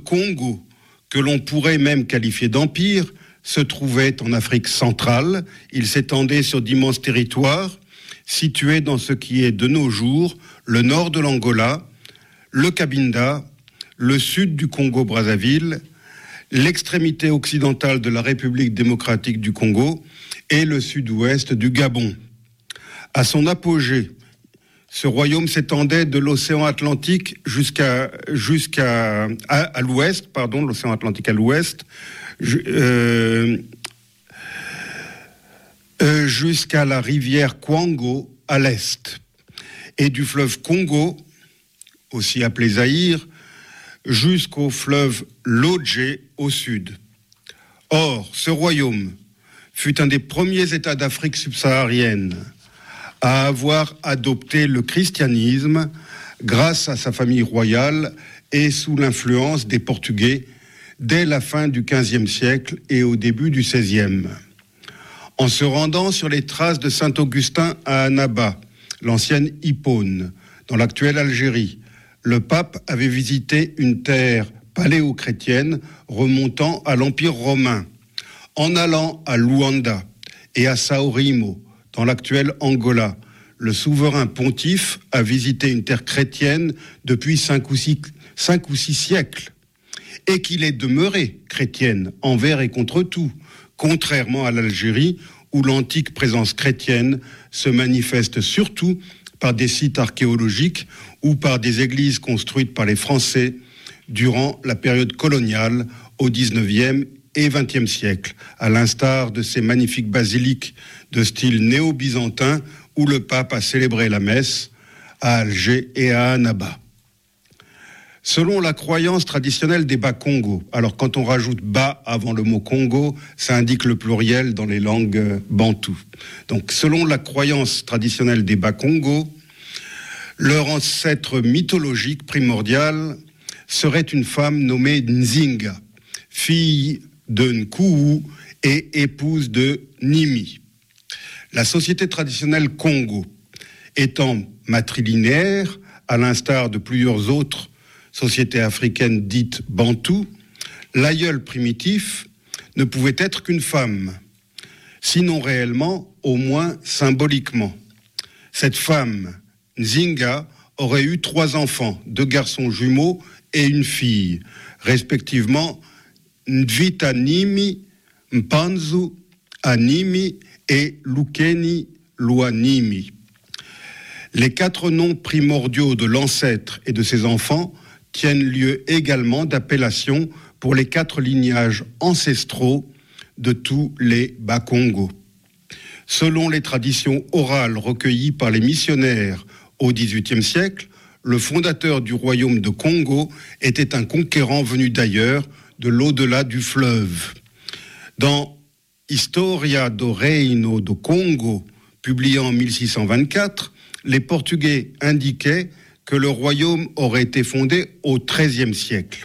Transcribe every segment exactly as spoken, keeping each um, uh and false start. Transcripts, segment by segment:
Congo, que l'on pourrait même qualifier d'empire, se trouvait en Afrique centrale. Il s'étendait sur d'immenses territoires, situés dans ce qui est de nos jours le nord de l'Angola, le Cabinda, le sud du Congo-Brazzaville, l'extrémité occidentale de la République démocratique du Congo et le sud-ouest du Gabon. À son apogée, ce royaume s'étendait de l'océan Atlantique jusqu'à, jusqu'à à, à l'ouest, pardon, l'océan Atlantique à l'ouest, euh, euh, jusqu'à la rivière Kwango à l'est, et du fleuve Congo, aussi appelé Zaïre, jusqu'au fleuve Lodje au sud. Or, ce royaume fut un des premiers États d'Afrique subsaharienne à avoir adopté le christianisme grâce à sa famille royale et sous l'influence des Portugais dès la fin du quinzième siècle et au début du seizième. En se rendant sur les traces de saint Augustin à Annaba, l'ancienne Hippone, dans l'actuelle Algérie, le pape avait visité une terre paléo-chrétienne remontant à l'Empire romain. En allant à Luanda et à Sao Rimo, dans l'actuel Angola, le souverain pontife a visité une terre chrétienne depuis cinq ou six, cinq ou six siècles, et qu'il est demeuré chrétienne envers et contre tout, contrairement à l'Algérie, où l'antique présence chrétienne se manifeste surtout par des sites archéologiques ou par des églises construites par les Français durant la période coloniale au dix-neuvième et vingtième siècle, à l'instar de ces magnifiques basiliques de style néo-byzantin où le pape a célébré la messe à Alger et à Annaba. Selon la croyance traditionnelle des Bas-Congo, alors quand on rajoute Bas avant le mot Congo, ça indique le pluriel dans les langues bantoues. Donc selon la croyance traditionnelle des Bas-Congo, leur ancêtre mythologique primordial serait une femme nommée Nzinga, fille de Nkou et épouse de Nimi. La société traditionnelle Congo étant matrilinéaire, à l'instar de plusieurs autres sociétés africaines dites bantoues, l'aïeul primitif ne pouvait être qu'une femme, sinon réellement, au moins symboliquement. Cette femme, Nzinga, aurait eu trois enfants, deux garçons jumeaux et une fille, respectivement Nvitanimi, Mpanzu, Animi et Lukeni Luanimi. Les quatre noms primordiaux de l'ancêtre et de ses enfants tiennent lieu également d'appellation pour les quatre lignages ancestraux de tous les Bas-Congo. Selon les traditions orales recueillies par les missionnaires au dix-huitième siècle, le fondateur du royaume de Congo était un conquérant venu d'ailleurs, de l'au-delà du fleuve. Dans Historia do Reino do Congo, publié en mille six cent vingt-quatre, les Portugais indiquaient que le royaume aurait été fondé au treizième siècle.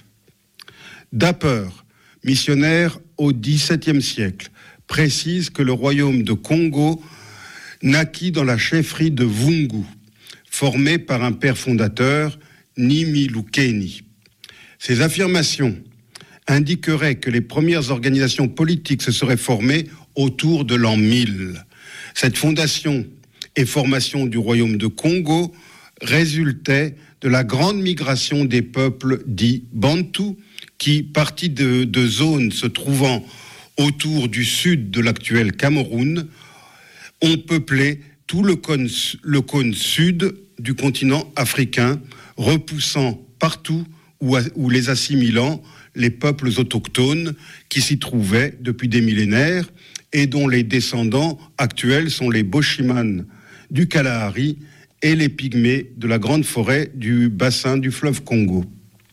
Dapper, missionnaire au dix-septième siècle, précise que le royaume de Congo naquit dans la chefferie de Vungu, formée par un père fondateur, Nimi Lukeni. Ces affirmations indiqueraient que les premières organisations politiques se seraient formées autour de l'an mille. Cette fondation et formation du royaume de Congo résultait de la grande migration des peuples dits bantous qui, partis de, de zones se trouvant autour du sud de l'actuel Cameroun, ont peuplé tout le cône, le cône sud du continent africain, repoussant partout ou, ou les assimilant les peuples autochtones qui s'y trouvaient depuis des millénaires et dont les descendants actuels sont les Boshiman du Kalahari et les Pygmées de la grande forêt du bassin du fleuve Congo.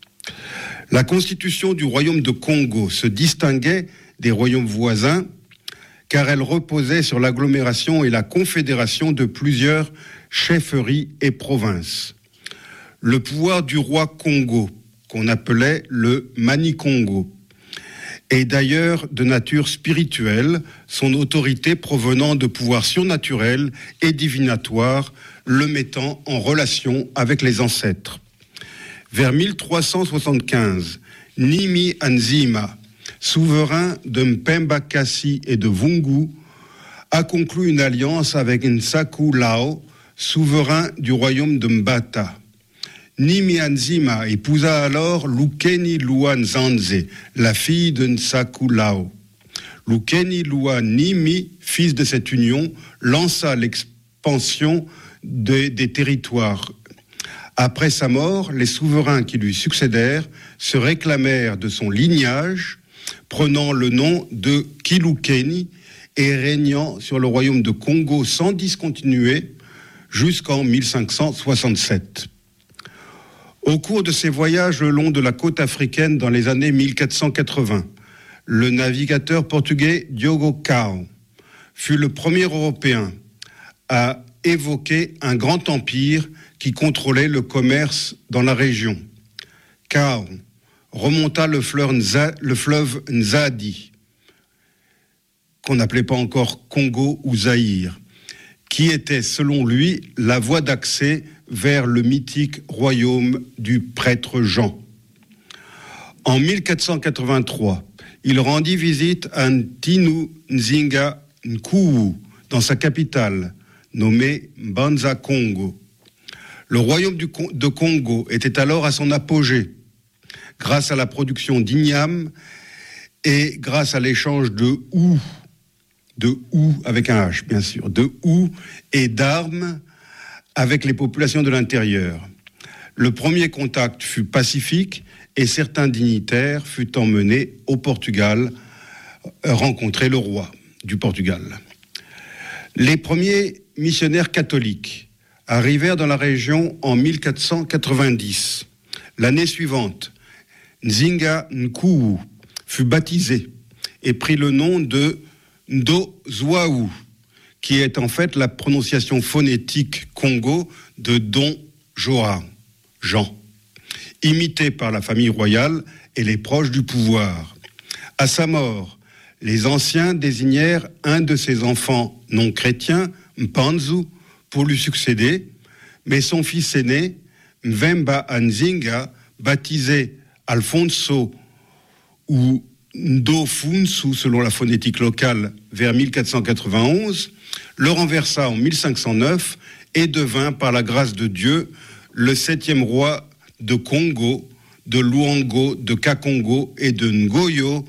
La constitution du royaume de Congo se distinguait des royaumes voisins car elle reposait sur l'agglomération et la confédération de plusieurs chefferies et provinces. Le pouvoir du roi Congo, qu'on appelait le Mani-Congo, est d'ailleurs de nature spirituelle, son autorité provenant de pouvoirs surnaturels et divinatoires, le mettant en relation avec les ancêtres. Vers mille trois cent soixante-quinze, Nimi Anzima, souverain de Mpemba Kassi et de Vungu, a conclu une alliance avec Nsaku Lao, souverain du royaume de Mbata. Nimi Anzima épousa alors Lukeni Lua Nzanze, la fille de Nsaku Lao. Lukeni Lua Nimi, fils de cette union, lança l'expansion de, des territoires. Après sa mort, les souverains qui lui succédèrent se réclamèrent de son lignage, prenant le nom de Kilukeni et régnant sur le royaume de Congo sans discontinuer jusqu'en mille cinq cent soixante-sept. Au cours de ses voyages le long de la côte africaine dans les années mille quatre cent quatre-vingts, le navigateur portugais Diogo Cao fut le premier Européen à évoquer un grand empire qui contrôlait le commerce dans la région. Cao remonta le fleuve, Nza, le fleuve Nzadi, qu'on n'appelait pas encore Congo ou Zaïre, qui était, selon lui, la voie d'accès vers le mythique royaume du prêtre Jean. En mille quatre cent quatre-vingt-trois, il rendit visite à Ntinu Nzinga Nkuwu, dans sa capitale, nommée Mbanza Congo. Le royaume du, de Congo était alors à son apogée, grâce à la production d'igname et grâce à l'échange de hou, de hou avec un H bien sûr, de hou et d'armes avec les populations de l'intérieur. Le premier contact fut pacifique et certains dignitaires furent emmenés au Portugal rencontrer le roi du Portugal. Les premiers missionnaires catholiques arrivèrent dans la région en mille quatre cent quatre-vingt-dix. L'année suivante, Nzinga Nkuwu fut baptisé et prit le nom de Ndozwaou, qui est en fait la prononciation phonétique Congo de Don Joa, Jean, imité par la famille royale et les proches du pouvoir. À sa mort, les anciens désignèrent un de ses enfants non chrétiens, Mpanzu, pour lui succéder, mais son fils aîné, Mvemba Nzinga, baptisé Alfonso ou Ndofunsu selon la phonétique locale vers mille quatre cent quatre-vingt-onze, le renversa en mille cinq cent neuf et devint par la grâce de Dieu le septième roi de Congo, de Luango, de Kakongo et de Ngoyo,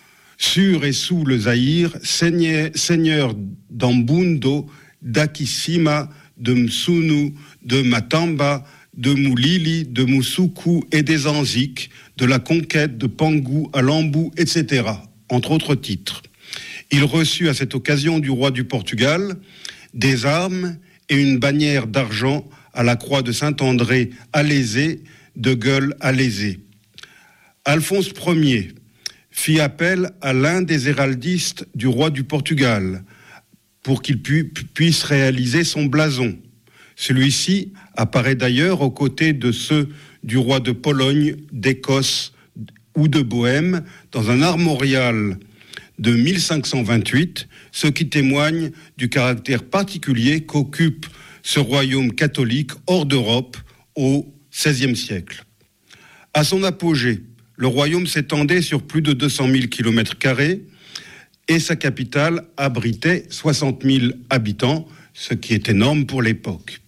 sur et sous le Zaïre, seigneur, seigneur d'Ambundo, d'Akisima, de Msunu, de Matamba, de Moulili, de Moussoukou et des Anziques, de la conquête de Pangou à Lambou, et cetera, entre autres titres. Il reçut à cette occasion du roi du Portugal des armes et une bannière d'argent à la croix de Saint-André alésé, de gueule alésée. Alphonse Ier fit appel à l'un des héraldistes du roi du Portugal pour qu'il pu, puisse réaliser son blason. Celui-ci apparaît d'ailleurs aux côtés de ceux du roi de Pologne, d'Écosse ou de Bohême dans un armorial de mille cinq cent vingt-huit, ce qui témoigne du caractère particulier qu'occupe ce royaume catholique hors d'Europe au seizième siècle. À son apogée, le royaume s'étendait sur plus de deux cent mille kilomètres carrés et sa capitale abritait soixante mille habitants, ce qui est énorme pour l'époque.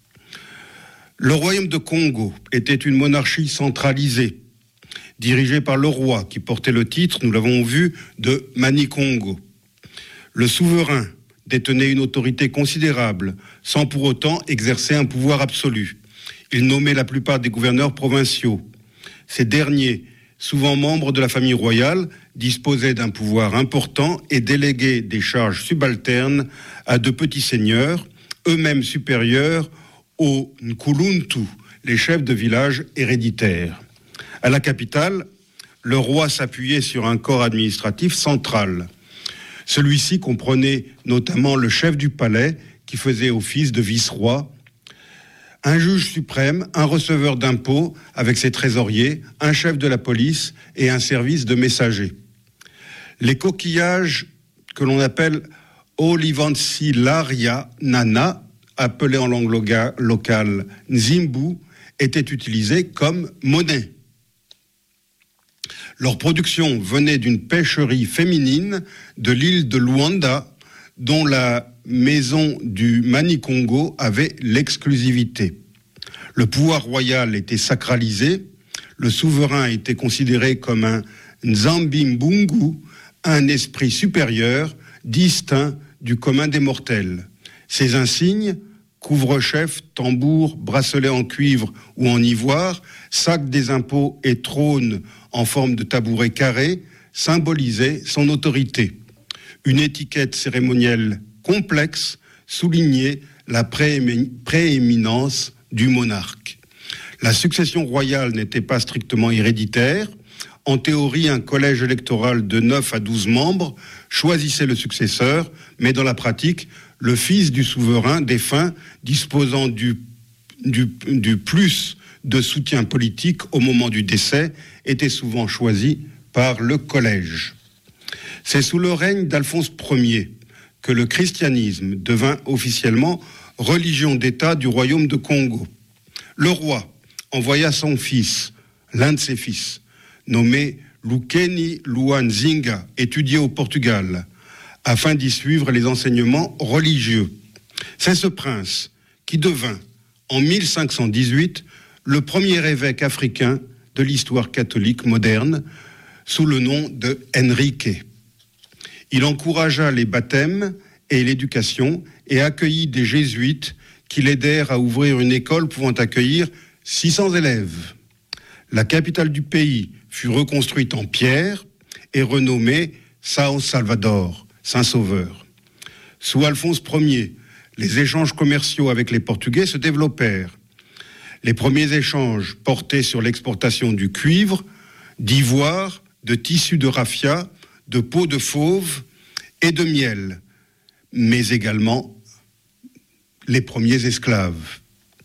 Le royaume de Congo était une monarchie centralisée, dirigée par le roi qui portait le titre, nous l'avons vu, de Mani-Congo. Le souverain détenait une autorité considérable, sans pour autant exercer un pouvoir absolu. Il nommait la plupart des gouverneurs provinciaux. Ces derniers, souvent membres de la famille royale, disposaient d'un pouvoir important et déléguaient des charges subalternes à de petits seigneurs, eux-mêmes supérieurs aux Nkuluntu, les chefs de village héréditaires. À la capitale, le roi s'appuyait sur un corps administratif central. Celui-ci comprenait notamment le chef du palais, qui faisait office de vice-roi, un juge suprême, un receveur d'impôts avec ses trésoriers, un chef de la police et un service de messagers. Les coquillages que l'on appelle Olivancillaria nana, appelés en langue loga- locale Nzimbu, étaient utilisés comme monnaie. Leur production venait d'une pêcherie féminine de l'île de Luanda, dont la maison du Mani-Congo avait l'exclusivité. Le pouvoir royal était sacralisé, le souverain était considéré comme un Nzambi-Mbungu, un esprit supérieur, distinct du commun des mortels. Ses insignes, couvre-chef, tambour, bracelet en cuivre ou en ivoire, sac des impôts et trône en forme de tabouret carré, symbolisaient son autorité. Une étiquette cérémonielle complexe soulignait la préémi- prééminence du monarque. La succession royale n'était pas strictement héréditaire. En théorie, un collège électoral de neuf à douze membres choisissait le successeur, mais dans la pratique, le fils du souverain défunt, disposant du, du, du plus de soutien politique au moment du décès, était souvent choisi par le collège. C'est sous le règne d'Alphonse Ier que le christianisme devint officiellement religion d'État du royaume de Congo. Le roi envoya son fils, l'un de ses fils, nommé Lukeni Luanzinga, étudier au Portugal, afin d'y suivre les enseignements religieux. C'est ce prince qui devint, en mille cinq cent dix-huit, le premier évêque africain de l'histoire catholique moderne, sous le nom de Henrique. Il encouragea les baptêmes et l'éducation et accueillit des jésuites qui l'aidèrent à ouvrir une école pouvant accueillir six cents élèves. La capitale du pays fut reconstruite en pierre et renommée São Salvador, Saint-Sauveur. Sous Alphonse Ier, les échanges commerciaux avec les Portugais se développèrent. Les premiers échanges portaient sur l'exportation du cuivre, d'ivoire, de tissus de raffia, de peau de fauve et de miel, mais également les premiers esclaves.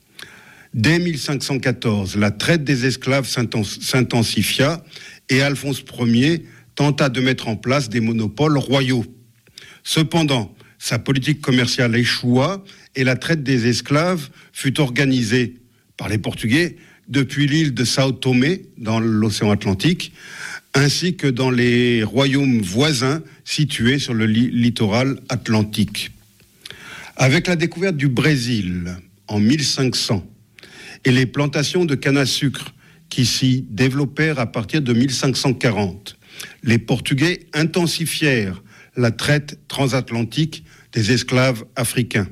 Dès mille cinq cent quatorze, la traite des esclaves s'intensifia et Alphonse Ier tenta de mettre en place des monopoles royaux. Cependant, sa politique commerciale échoua et la traite des esclaves fut organisée par les Portugais depuis l'île de Sao Tomé dans l'océan Atlantique, ainsi que dans les royaumes voisins situés sur le li- littoral atlantique. Avec la découverte du Brésil en mille cinq cents et les plantations de canne à sucre qui s'y développèrent à partir de mille cinq cent quarante, les Portugais intensifièrent la traite transatlantique des esclaves africains.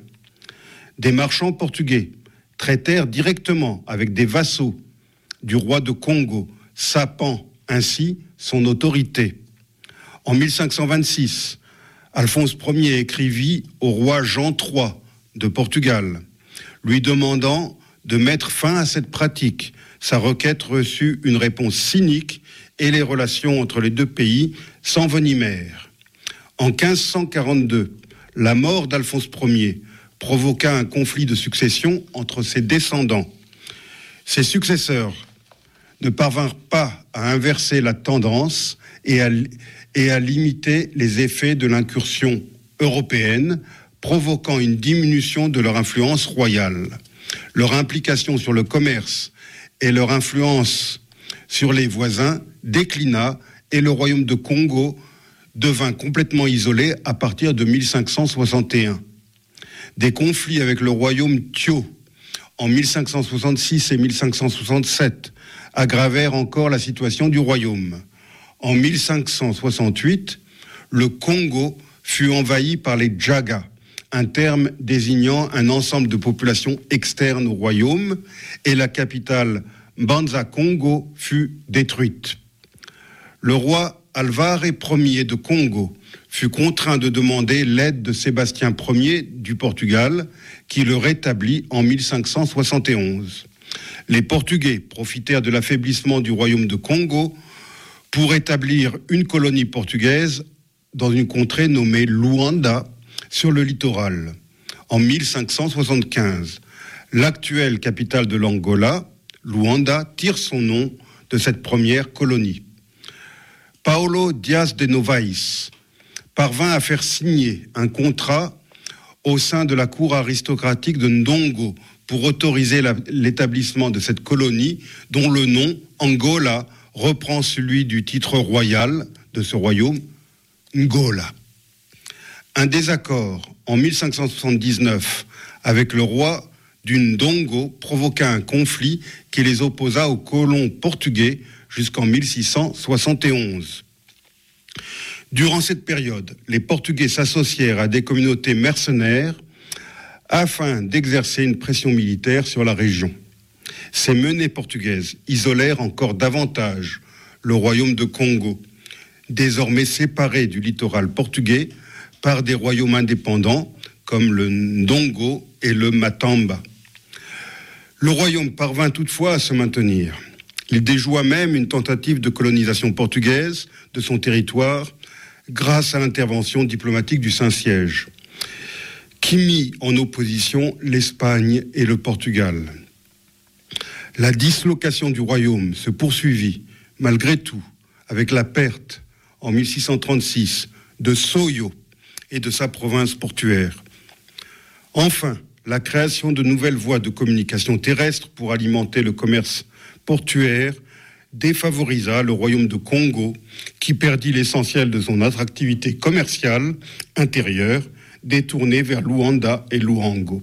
Des marchands portugais traitèrent directement avec des vassaux du roi de Congo, sapant ainsi son autorité. En mille cinq cent vingt-six, Alphonse Ier écrivit au roi Jean trois de Portugal, lui demandant de mettre fin à cette pratique. Sa requête reçut une réponse cynique et les relations entre les deux pays s'envenimèrent. En quinze cent quarante-deux, la mort d'Alphonse Ier provoqua un conflit de succession entre ses descendants. Ses successeurs ne parvinrent pas à inverser la tendance et à, et à limiter les effets de l'incursion européenne, provoquant une diminution de leur influence royale. Leur implication sur le commerce et leur influence sur les voisins déclina et le royaume de Congo devint complètement isolé à partir de mille cinq cent soixante et un. Des conflits avec le royaume Thio en mille cinq cent soixante-six et mille cinq cent soixante-sept aggravèrent encore la situation du royaume. En mille cinq cent soixante-huit, le Congo fut envahi par les Djaga, un terme désignant un ensemble de populations externes au royaume, et la capitale Mbanza-Congo fut détruite. Le roi Alvarez Ier de Congo fut contraint de demander l'aide de Sébastien Ier du Portugal, qui le rétablit en mille cinq cent soixante et onze. Les Portugais profitèrent de l'affaiblissement du royaume de Congo pour établir une colonie portugaise dans une contrée nommée Luanda, sur le littoral. En mille cinq cent soixante-quinze, l'actuelle capitale de l'Angola, Luanda, tire son nom de cette première colonie. Paulo Dias de Novaes parvint à faire signer un contrat au sein de la cour aristocratique de Ndongo pour autoriser la, l'établissement de cette colonie dont le nom, Angola, reprend celui du titre royal de ce royaume, Ngola. Un désaccord en mille cinq cent soixante-dix-neuf avec le roi du Ndongo provoqua un conflit qui les opposa aux colons portugais jusqu'en mille six cent soixante et onze. Durant cette période, les Portugais s'associèrent à des communautés mercenaires afin d'exercer une pression militaire sur la région. Ces menées portugaises isolèrent encore davantage le royaume de Congo, désormais séparé du littoral portugais par des royaumes indépendants comme le Ndongo et le Matamba. Le royaume parvint toutefois à se maintenir. Il déjoua même une tentative de colonisation portugaise de son territoire grâce à l'intervention diplomatique du Saint-Siège, qui mit en opposition l'Espagne et le Portugal. La dislocation du royaume se poursuivit, malgré tout, avec la perte, en mille six cent trente-six, de Soyo et de sa province portuaire. Enfin, la création de nouvelles voies de communication terrestre pour alimenter le commerce portuaire défavorisa le royaume de Congo, qui perdit l'essentiel de son attractivité commerciale intérieure, détournée vers Luanda et Luango.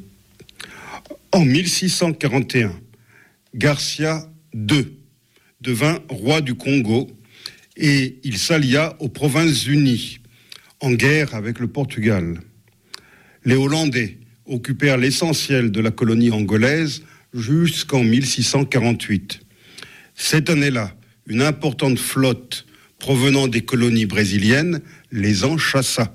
En mille six cent quarante et un, Garcia deux devint roi du Congo et il s'allia aux Provinces-Unies, en guerre avec le Portugal. Les Hollandais occupèrent l'essentiel de la colonie angolaise jusqu'en mille six cent quarante-huit. Cette année-là, une importante flotte provenant des colonies brésiliennes les en chassa.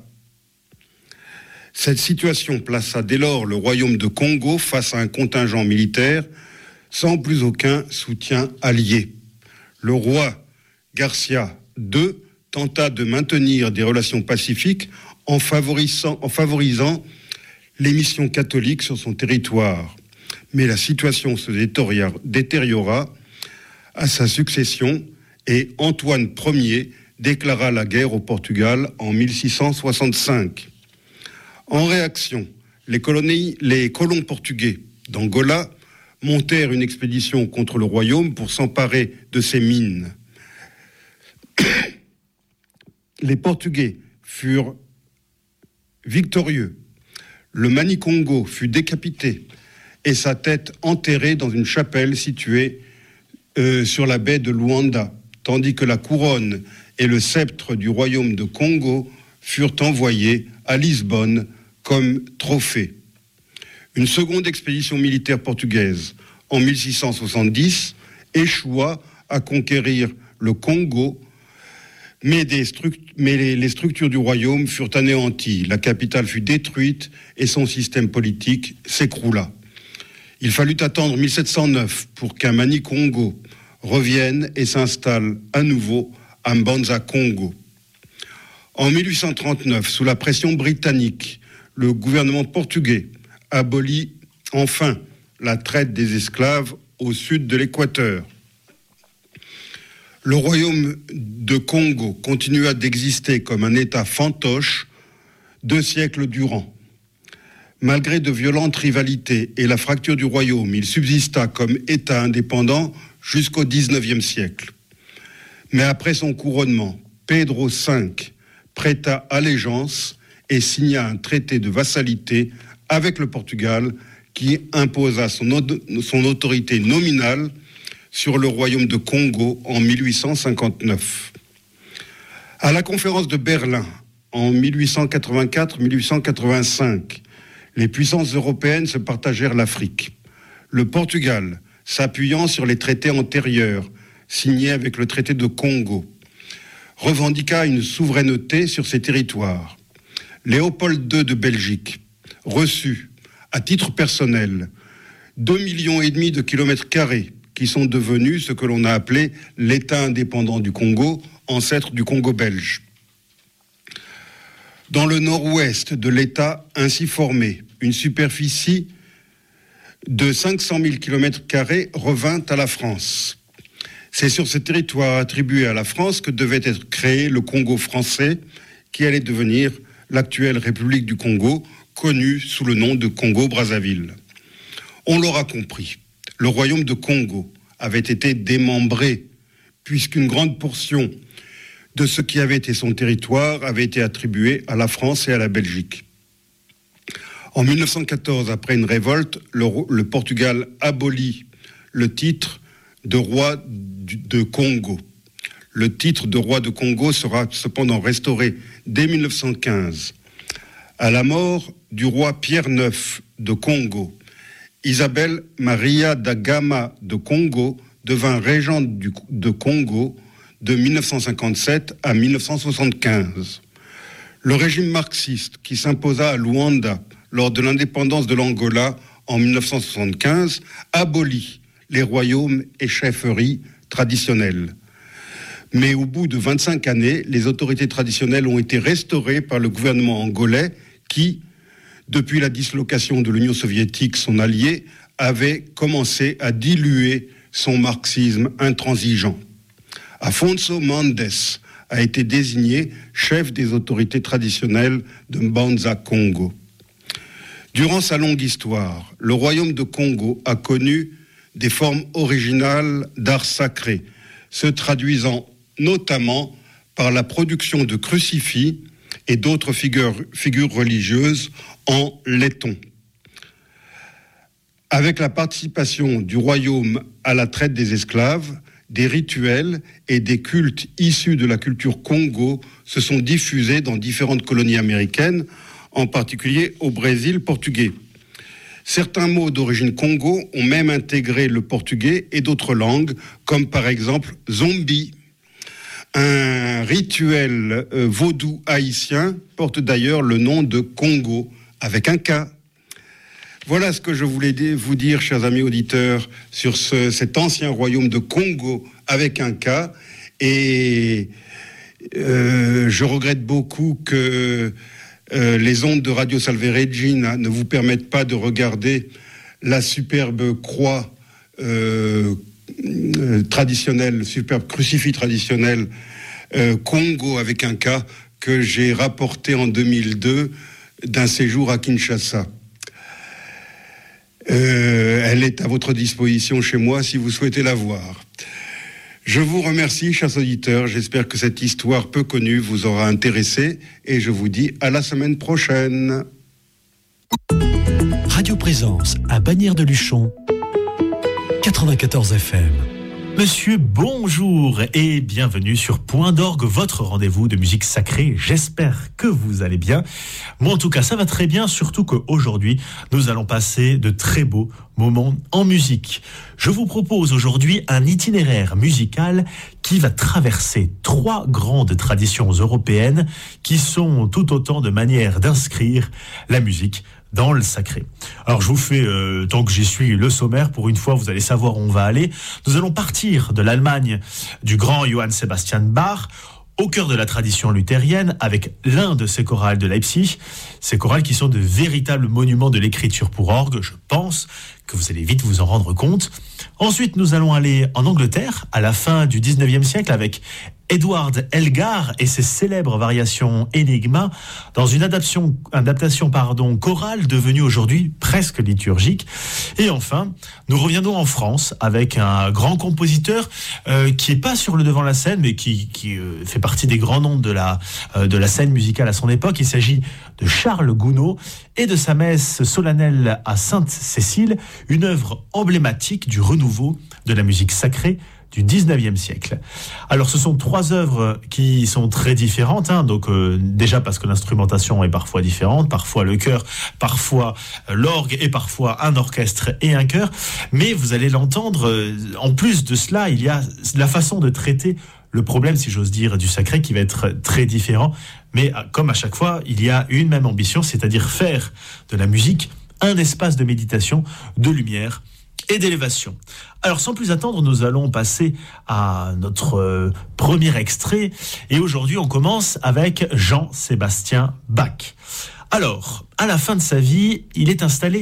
Cette situation plaça dès lors le royaume de Congo face à un contingent militaire sans plus aucun soutien allié. Le roi Garcia deux tenta de maintenir des relations pacifiques en favorisant, en favorisant les missions catholiques sur son territoire. Mais la situation se détériora à sa succession et Antoine Ier déclara la guerre au Portugal en mille six cent soixante-cinq. En réaction, les, colonies, les colons portugais d'Angola montèrent une expédition contre le royaume pour s'emparer de ses mines. Les Portugais furent victorieux. Le Manicongo fut décapité et sa tête enterrée dans une chapelle située euh, sur la baie de Luanda, tandis que la couronne et le sceptre du royaume de Congo furent envoyés à Lisbonne comme trophée. Une seconde expédition militaire portugaise en mille six cent soixante-dix échoua à conquérir le Congo, mais, des struct- mais les, les structures du royaume furent anéanties, la capitale fut détruite et son système politique s'écroula. Il fallut attendre mille sept cent neuf pour qu'un Mani-Congo revienne et s'installe à nouveau à Mbanza-Congo. En mille huit cent trente-neuf, sous la pression britannique, le gouvernement portugais abolit enfin la traite des esclaves au sud de l'Équateur. Le royaume de Congo continua d'exister comme un État fantoche deux siècles durant. Malgré de violentes rivalités et la fracture du royaume, il subsista comme État indépendant jusqu'au dix-neuvième siècle. Mais après son couronnement, Pedro cinq prêta allégeance et signa un traité de vassalité avec le Portugal qui imposa son, son autorité nominale sur le royaume de Congo en mille huit cent cinquante-neuf. À la conférence de Berlin en mille huit cent quatre-vingt-quatre mille huit cent quatre-vingt-cinq, les puissances européennes se partagèrent l'Afrique. Le Portugal, s'appuyant sur les traités antérieurs signés avec le traité de Congo, revendiqua une souveraineté sur ses territoires. Léopold deux de Belgique reçut, à titre personnel, deux millions et demi de kilomètres carrés qui sont devenus ce que l'on a appelé l'État indépendant du Congo, ancêtre du Congo belge. Dans le nord-ouest de l'État ainsi formé, une superficie de cinq cent mille kilomètres carrés revint à la France. C'est sur ce territoire attribué à la France que devait être créé le Congo français, qui allait devenir l'actuelle République du Congo, connue sous le nom de Congo-Brazzaville. On l'aura compris, le royaume de Congo avait été démembré, puisqu'une grande portion de ce qui avait été son territoire avait été attribuée à la France et à la Belgique. En mille neuf cent quatorze, après une révolte, le, le Portugal abolit le titre de roi de Congo. Le titre de roi de Congo sera cependant restauré dès mille neuf cent quinze. À la mort du roi Pierre neuf de Congo, Isabelle Maria da Gama de Congo devint régente du, de Congo de mille neuf cent cinquante-sept à mille neuf cent soixante-quinze. Le régime marxiste qui s'imposa à Luanda lors de l'indépendance de l'Angola en mille neuf cent soixante-quinze abolit les royaumes et chefferies traditionnelles. Mais au bout de vingt-cinq années, les autorités traditionnelles ont été restaurées par le gouvernement angolais qui, depuis la dislocation de l'Union soviétique, son allié, avait commencé à diluer son marxisme intransigeant. Afonso Mendes a été désigné chef des autorités traditionnelles de Mbanza Congo. Durant sa longue histoire, le royaume de Congo a connu des formes originales d'art sacré, se traduisant notamment par la production de crucifix et d'autres figures, figures religieuses en laiton. Avec la participation du royaume à la traite des esclaves, des rituels et des cultes issus de la culture Congo se sont diffusés dans différentes colonies américaines, en particulier au Brésil portugais. Certains mots d'origine Congo ont même intégré le portugais et d'autres langues, comme par exemple zombie. Un rituel euh, vaudou haïtien porte d'ailleurs le nom de Congo, avec un K. Voilà ce que je voulais vous dire, chers amis auditeurs, sur ce, cet ancien royaume de Congo avec un K. Et euh, je regrette beaucoup que euh, les ondes de Radio Salve Regina ne vous permettent pas de regarder la superbe croix euh, euh, traditionnelle, le superbe crucifix traditionnel euh, Congo avec un K que j'ai rapporté en deux mille deux d'un séjour à Kinshasa. Euh, elle est à votre disposition chez moi si vous souhaitez la voir. Je vous remercie, chers auditeurs. J'espère que cette histoire peu connue vous aura intéressé et je vous dis à la semaine prochaine. Radio Présence à Bagnères de Luchon, quatre-vingt-quatorze F M. Monsieur, bonjour et bienvenue sur Point d'Orgue, votre rendez-vous de musique sacrée. J'espère que vous allez bien. Moi, en tout cas, ça va très bien, surtout qu'aujourd'hui, nous allons passer de très beaux moments en musique. Je vous propose aujourd'hui un itinéraire musical qui va traverser trois grandes traditions européennes qui sont tout autant de manières d'inscrire la musique dans le sacré. Alors je vous fais, euh, tant que j'y suis, le sommaire. Pour une fois, vous allez savoir où on va aller. Nous allons partir de l'Allemagne du grand Johann Sebastian Bach, au cœur de la tradition luthérienne, avec l'un de ces chorales de Leipzig. Ces chorales qui sont de véritables monuments de l'écriture pour orgue, je pense que vous allez vite vous en rendre compte. Ensuite, nous allons aller en Angleterre, à la fin du dix-neuvième siècle, avec Edward Elgar et ses célèbres variations Enigma, dans une adaptation, adaptation pardon, chorale devenue aujourd'hui presque liturgique. Et enfin, nous reviendrons en France avec un grand compositeur euh, qui n'est pas sur le devant de la scène, mais qui, qui euh, fait partie des grands noms de la, euh, de la scène musicale à son époque. Il s'agit de Charles Gounod et de sa messe solennelle à Sainte-Cécile, une œuvre emblématique du renouveau de la musique sacrée du dix-neuvième siècle. Alors ce sont trois œuvres qui sont très différentes, hein, donc euh, déjà parce que l'instrumentation est parfois différente, parfois le chœur, parfois euh, l'orgue et parfois un orchestre et un chœur, mais vous allez l'entendre, euh, en plus de cela, il y a la façon de traiter le problème, si j'ose dire, du sacré qui va être très différent, mais comme à chaque fois, il y a une même ambition, c'est-à-dire faire de la musique un espace de méditation, de lumière et d'élévation. Alors sans plus attendre, nous allons passer à notre euh, premier extrait, et aujourd'hui on commence avec Jean-Sébastien Bach. Alors, à la fin de sa vie, il est installé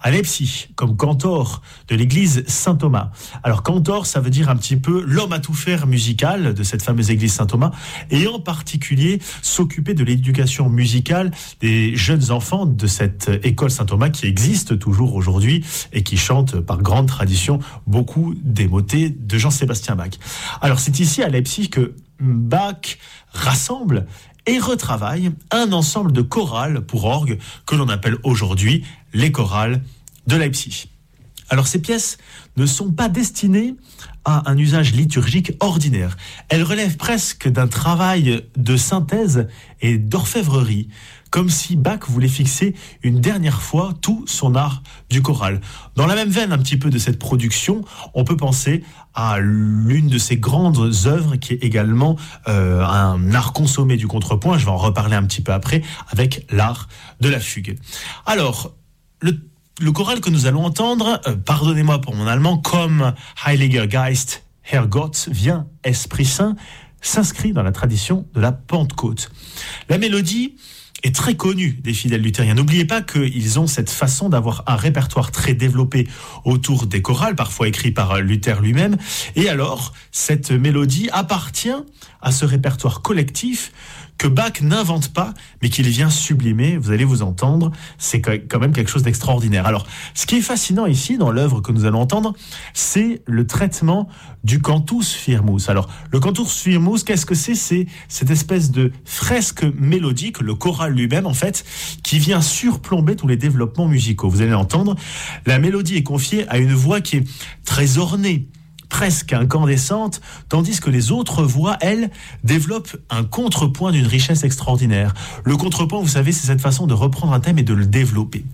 à Leipzig comme cantor de l'église Saint-Thomas. Alors cantor, ça veut dire un petit peu l'homme à tout faire musical de cette fameuse église Saint-Thomas, et en particulier s'occuper de l'éducation musicale des jeunes enfants de cette école Saint-Thomas qui existe toujours aujourd'hui et qui chante par grande tradition beaucoup des motets de Jean-Sébastien Bach. Alors c'est ici à Leipzig que Bach rassemble et retravaille un ensemble de chorales pour orgue que l'on appelle aujourd'hui les chorales de Leipzig. Alors ces pièces ne sont pas destinées à un usage liturgique ordinaire. Elles relèvent presque d'un travail de synthèse et d'orfèvrerie, comme si Bach voulait fixer une dernière fois tout son art du choral. Dans la même veine un petit peu de cette production, on peut penser à l'une de ses grandes œuvres qui est également euh, un art consommé du contrepoint, je vais en reparler un petit peu après, avec l'art de la fugue. Alors, le Le choral que nous allons entendre, euh, pardonnez-moi pour mon allemand, comme Heiliger Geist, Herrgott, vient Esprit Saint, s'inscrit dans la tradition de la Pentecôte. La mélodie est très connue des fidèles luthériens. N'oubliez pas qu'ils ont cette façon d'avoir un répertoire très développé autour des chorales, parfois écrits par Luther lui-même. Et alors, cette mélodie appartient à ce répertoire collectif que Bach n'invente pas, mais qu'il vient sublimer. Vous allez vous entendre, c'est quand même quelque chose d'extraordinaire. Alors, ce qui est fascinant ici, dans l'œuvre que nous allons entendre, c'est le traitement du cantus firmus. Alors, le cantus firmus, qu'est-ce que c'est ? C'est cette espèce de fresque mélodique, le choral lui-même, en fait, qui vient surplomber tous les développements musicaux. Vous allez l'entendre, la mélodie est confiée à une voix qui est très ornée, presque incandescente, tandis que les autres voix, elles, développent un contrepoint d'une richesse extraordinaire. Le contrepoint, vous savez, c'est cette façon de reprendre un thème et de le développer.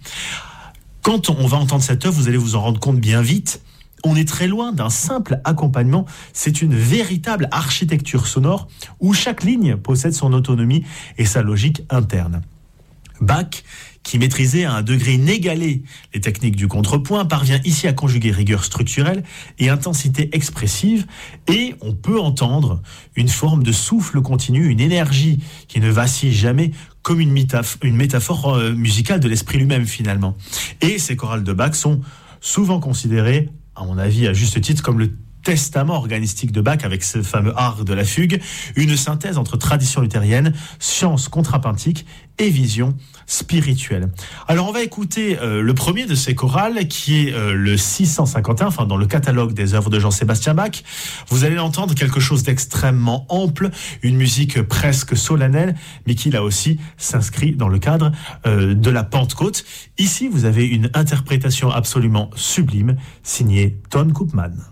Quand on va entendre cette œuvre, vous allez vous en rendre compte bien vite, on est très loin d'un simple accompagnement, c'est une véritable architecture sonore où chaque ligne possède son autonomie et sa logique interne. Bach, qui maîtrisait à un degré inégalé les techniques du contrepoint, parvient ici à conjuguer rigueur structurelle et intensité expressive, et on peut entendre une forme de souffle continu, une énergie qui ne vacille jamais, comme une, métaph- une métaphore euh, musicale de l'esprit lui-même finalement. Et ces chorales de Bach sont souvent considérées, à mon avis à juste titre, comme le testament organistique de Bach avec ce fameux art de la fugue, une synthèse entre tradition luthérienne, science contrapuntique et vision spirituelle. Alors on va écouter euh, le premier de ces chorales qui est euh, le six cent cinquante et un, enfin dans le catalogue des œuvres de Jean-Sébastien Bach. Vous allez entendre quelque chose d'extrêmement ample, une musique presque solennelle, mais qui là aussi s'inscrit dans le cadre euh, de la Pentecôte. Ici vous avez une interprétation absolument sublime signée Ton Koopman.